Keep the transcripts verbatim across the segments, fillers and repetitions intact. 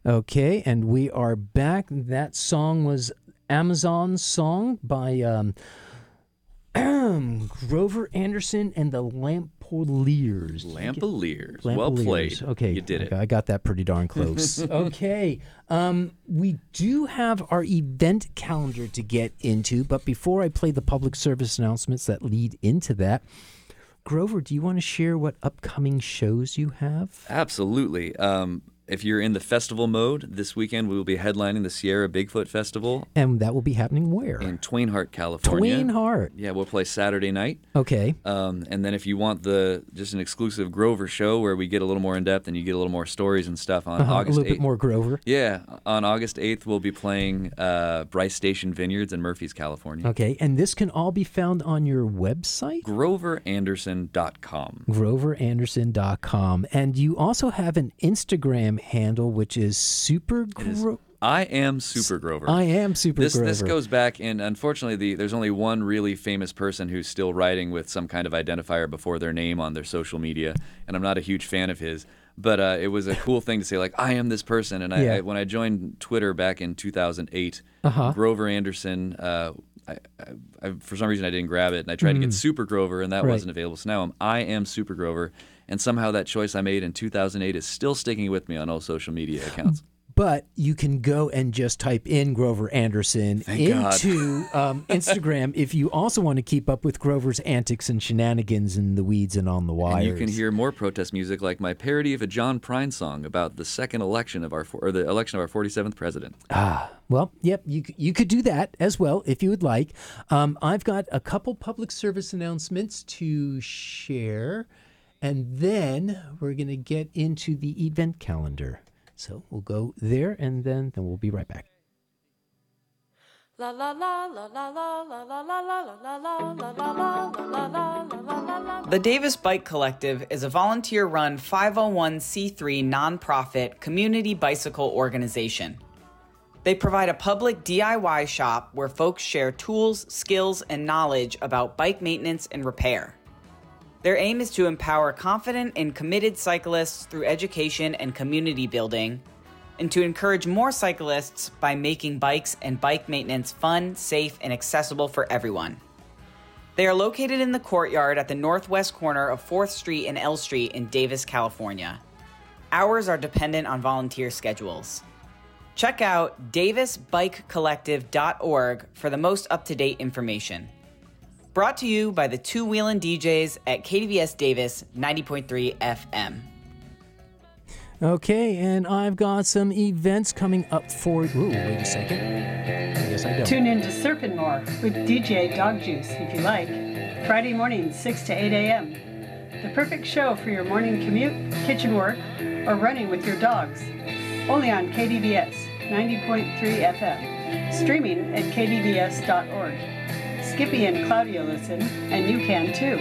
Okay, and we are back. That song was Amazon's song by um, Grover Anderson and the Lampoliers. Lampoliers. Lampoliers. Well played. Okay, you did it. I got that pretty darn close. Okay, um, we do have our event calendar to get into, but before I play the public service announcements that lead into that, Grover, do you want to share what upcoming shows you have? Absolutely. Um, if you're in the festival mode, this weekend we will be headlining the Sierra Bigfoot Festival. And that will be happening where? In Twain Harte, California. Twain Harte. Yeah, we'll play Saturday night. Okay. Um, and then if you want the just an exclusive Grover show where we get a little more in depth and you get a little more stories and stuff on uh-huh, August eighth. A little eighth. bit more Grover. Yeah, on August eighth we'll be playing uh, Bryce Station Vineyards in Murphys, California. Okay, and this can all be found on your website? grover anderson dot com. grover anderson dot com. And you also have an Instagram handle, which is Super Grover. I am Super Grover. I am Super this, Grover. This goes back, and unfortunately, the, there's only one really famous person who's still writing with some kind of identifier before their name on their social media, and I'm not a huge fan of his. But uh, it was a cool thing to say, like, I am this person. And I, Yeah. I, when I joined Twitter back in two thousand eight, uh-huh. Grover Anderson, uh, I, I, I, for some reason I didn't grab it, and I tried mm. to get Super Grover, and that right. wasn't available. So now I'm I am Super Grover, and somehow that choice I made in two thousand eight is still sticking with me on all social media accounts. But you can go and just type in Grover Anderson Thank into um, Instagram if you also want to keep up with Grover's antics and shenanigans in the weeds and on the wires. And you can hear more protest music like my parody of a John Prine song about the second election of our or the election of our forty-seventh president. Ah, well, yep, you you could do that as well if you would like. Um, I've got a couple public service announcements to share, and then we're going to get into the event calendar. So we'll go there, and then, then we'll be right back. The Davis Bike Collective is a volunteer-run five oh one c three nonprofit community bicycle organization. They provide a public D I Y shop where folks share tools, skills, and knowledge about bike maintenance and repair. Their aim is to empower confident and committed cyclists through education and community building, and to encourage more cyclists by making bikes and bike maintenance fun, safe, and accessible for everyone. They are located in the courtyard at the northwest corner of fourth Street and L Street in Davis, California. Hours are dependent on volunteer schedules. Check out davis bike collective dot org for the most up-to-date information. Brought to you by the Two Wheelin' D Js at K D V S Davis ninety point three F M. Okay, and I've got some events coming up for... Ooh, wait a second. I guess I don't. Tune in to Surfin' More with D J Dog Juice, if you like. Friday mornings, six to eight a.m. The perfect show for your morning commute, kitchen work, or running with your dogs. Only on K D V S ninety point three F M. Streaming at k d v s dot org. Skippy and Claudia listen, and you can too.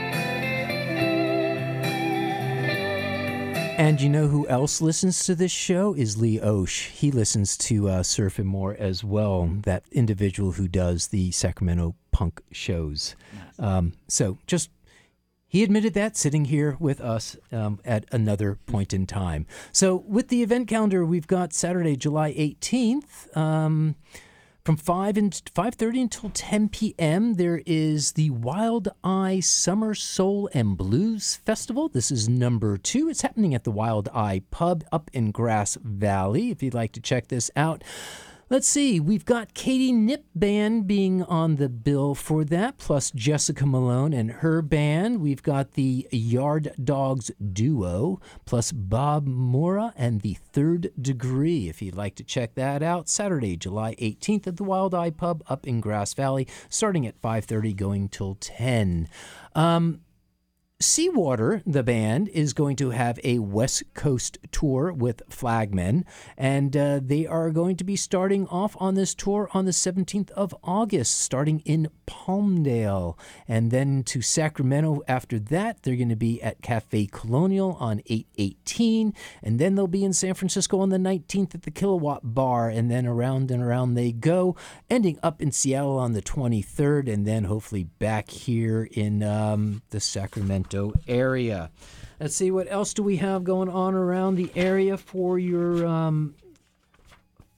And you know who else listens to this show is Lee Osh. He listens to uh, Surf and More as well, that individual who does the Sacramento punk shows. Nice. Um, so just, he admitted that sitting here with us um, at another point in time. So with the event calendar, we've got Saturday, July eighteenth, um, from five and five thirty until ten p.m., there is the Wild Eye Summer Soul and Blues Festival. This is number two. It's happening at the Wild Eye Pub up in Grass Valley, if you'd like to check this out. Let's see, we've got Katie Nip Band being on the bill for that, plus Jessica Malone and her band. We've got the Yard Dogs Duo, plus Bob Mora and the Third Degree, if you'd like to check that out. Saturday, July eighteenth at the Wild Eye Pub up in Grass Valley, starting at five thirty, going till ten. Um... Seawater, the band, is going to have a West Coast tour with Flagmen, and uh, they are going to be starting off on this tour on the seventeenth of August, starting in Palmdale, and then to Sacramento after that. They're going to be at Cafe Colonial on eight eighteen, and then they'll be in San Francisco on the nineteenth at the Kilowatt Bar, and then around and around they go, ending up in Seattle on the twenty-third, and then hopefully back here in um, the Sacramento area. Let's see, what else do we have going on around the area for your um,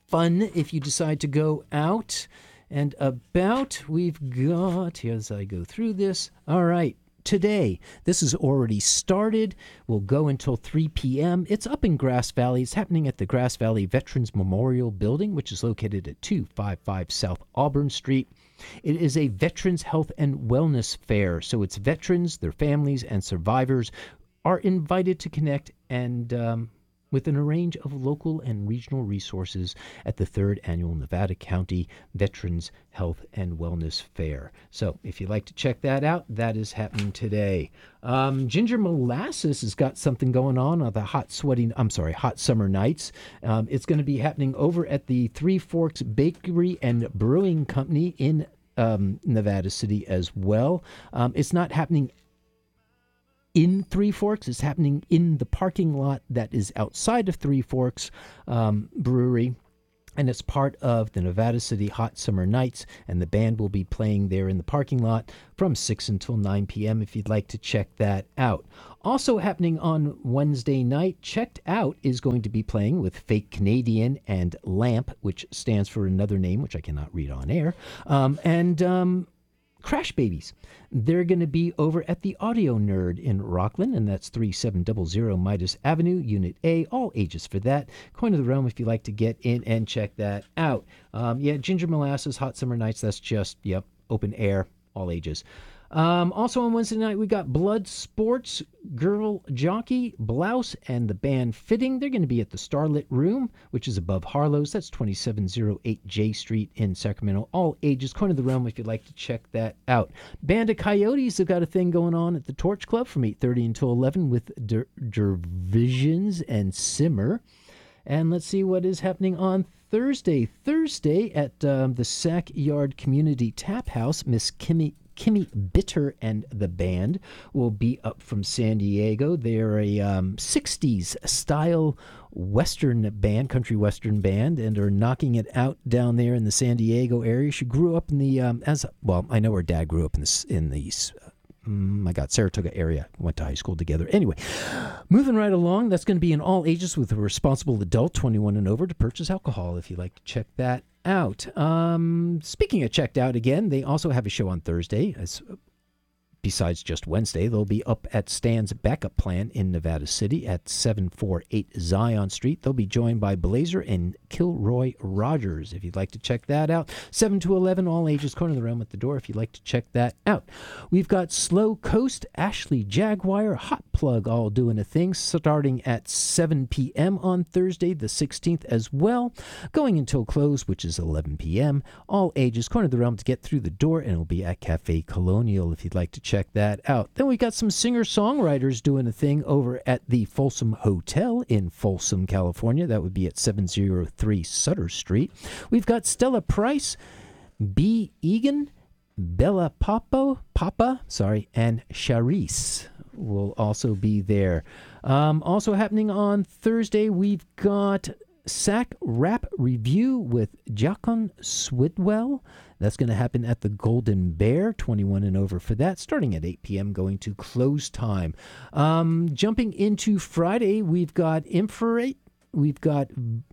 fun if you decide to go out and about. We've got, as I go through this, all right. Today, this has already started. Will go until three p.m. It's up in Grass Valley. It's happening at the Grass Valley Veterans Memorial Building, which is located at two fifty-five South Auburn Street. It is a Veterans Health and Wellness Fair, so it's veterans, their families, and survivors are invited to connect and um, within a range of local and regional resources at the third annual Nevada County Veterans Health and Wellness Fair. So if you'd like to check that out, that is happening today. Um, Ginger Molasses has got something going on on the hot sweating, I'm sorry, hot summer nights. Um, it's going to be happening over at the Three Forks Bakery and Brewing Company in um, Nevada City as well. Um, it's not happening in Three Forks. It's happening in the parking lot that is outside of Three Forks um, Brewery, and it's part of the Nevada City Hot Summer Nights, and the band will be playing there in the parking lot from six until nine p.m. if you'd like to check that out. Also happening on Wednesday night, Checked Out is going to be playing with Fake Canadian and Lamp, which stands for another name, which I cannot read on air, um, and um, Crash Babies. They're going to be over at the Audio Nerd in Rockland, and that's thirty-seven hundred Midas Avenue, Unit A, all ages for that. Coin of the Realm if you like to get in and check that out. Um, yeah, Ginger Molasses, Hot Summer Nights, that's just, yep, open air, all ages. Um, also on Wednesday night, we got Blood Sports, Girl Jockey, Blouse, and the band Fitting. They're going to be at the Starlit Room, which is above Harlow's. That's twenty-seven oh eight J Street in Sacramento. All ages. Coin of the Realm if you'd like to check that out. Band of Coyotes have got a thing going on at the Torch Club from eight thirty until eleven with Der- Dervisions and Simmer. And let's see what is happening on Thursday. Thursday at um, the Sac Yard Community Tap House, Miss Kimmy Kimmy Bitter and the band will be up from San Diego. They're a um, sixties style Western band, country Western band, and are knocking it out down there in the San Diego area. She grew up in the, um, as well, I know her dad grew up in the, in the uh, my God, Saratoga area. Went to high school together. Anyway, moving right along, that's going to be in all ages with a responsible adult, twenty-one and over, to purchase alcohol if you'd like to check that out. Um, speaking of checked out again, they also have a show on Thursday. As besides just Wednesday, they'll be up at Stan's Backup Plan in Nevada City at seven forty-eight Zion Street. They'll be joined by Blazer and Kilroy Rogers, if you'd like to check that out. seven to eleven, all ages, corner of the realm at the door, if you'd like to check that out. We've got Slow Coast, Ashley Jaguar, Hot Plug, all doing a thing, starting at seven p.m. on Thursday the sixteenth as well, going until close, which is eleven p.m. All ages, corner of the realm to get through the door, and it'll be at Cafe Colonial, if you'd like to check that out. Then we got some singer-songwriters doing a thing over at the Folsom Hotel in Folsom, California. That would be at seven oh three Sutter Street. We've got Stella Price, B. Egan, Bella Papo, Papa, sorry, and Charisse will also be there. Um, also happening on Thursday, we've got Sac Rap Review with Jacon Swidwell. That's going to happen at the Golden Bear, twenty-one and over for that, starting at eight p.m., going to close time. Um, jumping into Friday, we've got Infrared, we've got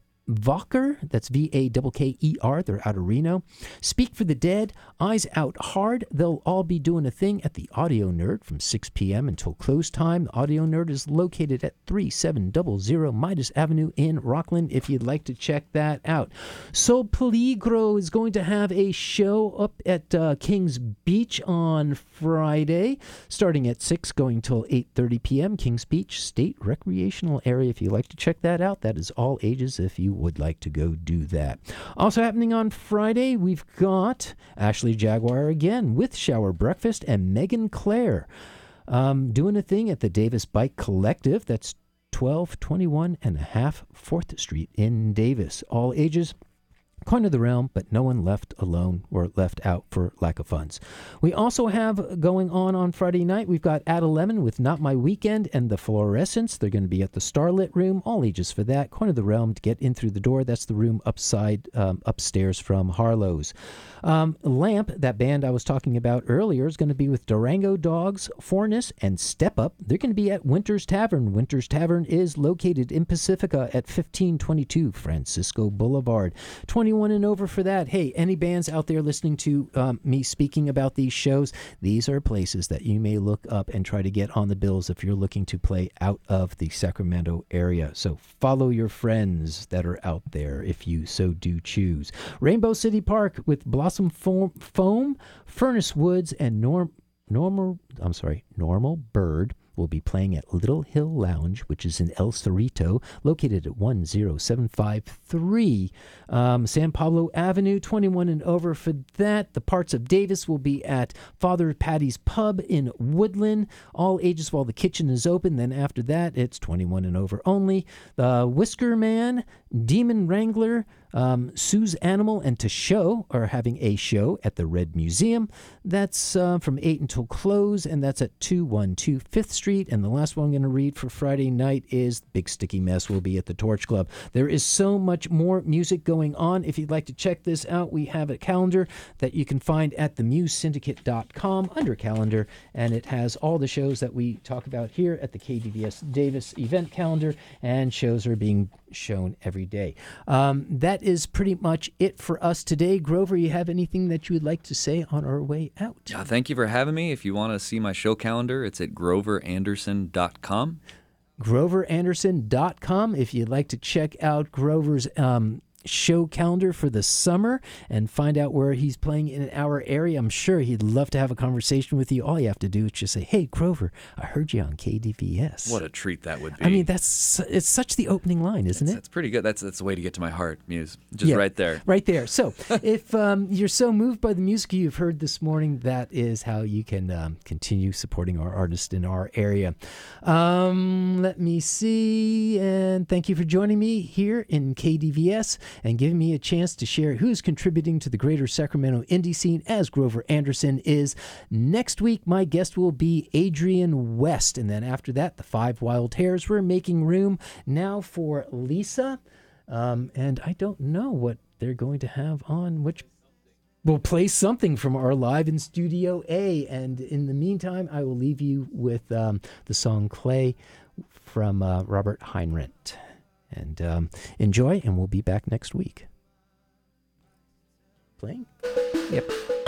Vocker, that's V A K K E R, they're out of Reno. Speak for the Dead, Eyes Out Hard, they'll all be doing a thing at the Audio Nerd from six p.m. until close time. The Audio Nerd is located at thirty-seven hundred Midas Avenue in Rockland, if you'd like to check that out. Sol Peligro is going to have a show up at uh, Kings Beach on Friday, starting at six, going till eight thirty p.m. Kings Beach State Recreational Area, if you'd like to check that out. That is all ages if you would like to go do that. Also happening on Friday, we've got Ashley Jaguar again with Shower Breakfast and Megan Clare um, doing a thing at the Davis Bike Collective. That's twelve twenty-one and a half fourth Street in Davis. All ages. Coin of the Realm, but no one left alone or left out for lack of funds. We also have going on on Friday night, we've got At eleven with Not My Weekend and The Fluorescence. They're going to be at the Starlit Room, all ages for that. Coin of the Realm to get in through the door. That's the room upside, um, upstairs from Harlow's. Um, Lamp, that band I was talking about earlier, is going to be with Durango Dogs, Forness, and Step Up. They're going to be at Winter's Tavern. Winter's Tavern is located in Pacifica at fifteen twenty-two Francisco Boulevard. twenty-one and over for that. Hey, any bands out there listening to um, me speaking about these shows, these are places that you may look up and try to get on the bills if you're looking to play out of the Sacramento area. So follow your friends that are out there if you so do choose. Rainbow City Park with Blossom Foam, Foam Furnace Woods, and Norm, Normal, I'm sorry, Normal Bird will be playing at Little Hill Lounge, which is in El Cerrito, located at one zero seven five three um, San Pablo Avenue, twenty-one and over for that. The Parts of Davis will be at Father Patty's Pub in Woodland, all ages while the kitchen is open. Then after that, it's twenty-one and over only. The Whisker Man, Demon Wrangler, Um, Sue's Animal, and To Show are having a show at the Red Museum. That's uh, from eight until close, and that's at two one two Fifth Street. And the last one I'm going to read for Friday night is Big Sticky Mess will be at the Torch Club. There is so much more music going on. If you'd like to check this out, we have a calendar that you can find at the muse syndicate dot com under calendar, and it has all the shows that we talk about here at the K D V S Davis event calendar, and shows are being shown every day. Um, that is pretty much it for us today. Grover, you have anything that you would like to say on our way out? Yeah, thank you for having me. If you want to see my show calendar, it's at grover anderson dot com. grover anderson dot com. If you'd like to check out Grover's um, show calendar for the summer and find out where he's playing in our area, I'm sure he'd love to have a conversation with you. All you have to do is just say, hey, Grover, I heard you on K D V S. What a treat that would be. I mean, that's it's such the opening line, isn't it's, it? That's pretty good. That's that's the way to get to my heart, Muse. Just Yeah, right there. Right there. So if um, you're so moved by the music you've heard this morning, that is how you can um, continue supporting our artists in our area. Um, let me see. And thank you for joining me here in K D V S and giving me a chance to share who's contributing to the greater Sacramento indie scene as Grover Anderson is. Next week, my guest will be Adrian West. And then after that, the Five Wild Hares. We're making room now for Lisa. Um, and I don't know what they're going to have on, which we'll play something from our Live in Studio A. And in the meantime, I will leave you with um, the song Clay from uh, Robert Heinrich. And um, enjoy, and we'll be back next week. Playing? Yep.